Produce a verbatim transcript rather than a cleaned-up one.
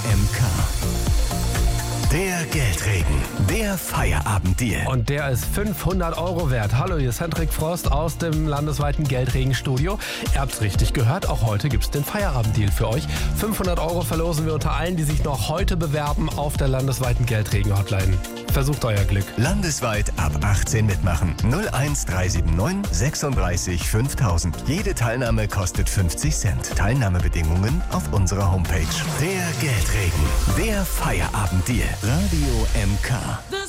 M K. Der Geldregen, der Feierabenddeal. Und der ist fünfhundert Euro wert. Hallo, hier ist Hendrik Frost aus dem landesweiten Geldregenstudio. Ihr habt's richtig gehört, auch heute gibt's den Feierabenddeal für euch. fünfhundert Euro verlosen wir unter allen, die sich noch heute bewerben auf der landesweiten Geldregen-Hotline. Versucht euer Glück. Landesweit ab achtzehn mitmachen. null eins drei sieben neun sechsunddreißig fünftausend. Jede Teilnahme kostet fünfzig Cent. Teilnahmebedingungen auf unserer Homepage. Der Geldregen, der Feierabenddeal. Radio M K.